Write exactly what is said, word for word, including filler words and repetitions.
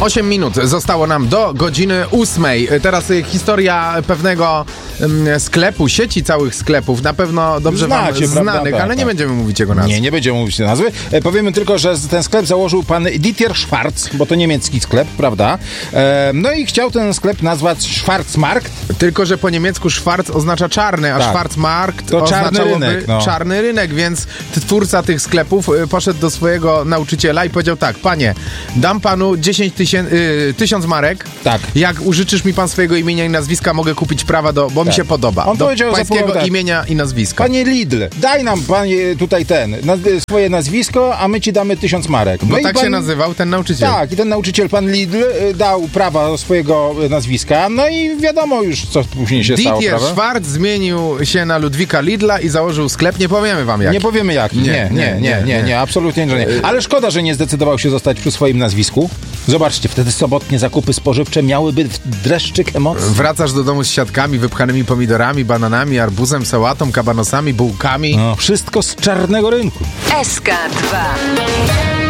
osiem minut zostało nam do godziny ósmej. Teraz historia pewnego um, sklepu, sieci całych sklepów. Na pewno dobrze Znacie, wam prawda? znanych, Tak, ale tak. nie będziemy mówić jego nazwy. Nie, nie będziemy mówić tej nazwy. E, powiemy tylko, że ten sklep założył pan Dieter Schwarz, bo to niemiecki sklep, prawda? E, no i chciał ten sklep nazwać Schwarzmarkt. Tylko, że po niemiecku Schwarz oznacza czarny, a Tak. Schwarzmarkt To czarny oznaczałoby rynek, no. czarny rynek, więc twórca tych sklepów y, poszedł do swojego nauczyciela i powiedział tak: panie, dam panu dziesięć tysięcy, y, tysiąc marek. Tak. Jak użyczysz mi pan swojego imienia i nazwiska, mogę kupić prawa do, bo mi Tak. się podoba. On do powiedział, pańskiego zapowiadał tak. imienia i nazwiska. Panie Lidl, daj nam panie tutaj ten, naz swoje nazwisko, a my ci damy tysiąc marek. Bo No i tak pan, się nazywał ten nauczyciel. Tak, i ten nauczyciel, pan Lidl, y, dał prawa do swojego y, nazwiska, no i wiadomo już, co później się stało, Dieter prawda? Schwarz zmienił się na Ludwika Lidla i założył sklep. Nie powiemy wam jak. Nie powiemy jaki. Nie, nie, nie, nie, nie, nie, absolutnie że nie. Ale szkoda, że nie zdecydował się zostać przy swoim nazwisku. Zobaczcie, wtedy sobotnie zakupy spożywcze miałyby dreszczyk emocji. Wracasz do domu z siatkami, wypchanymi pomidorami, bananami, arbuzem, sałatą, kabanosami, bułkami. No, wszystko z czarnego rynku. S K dwa.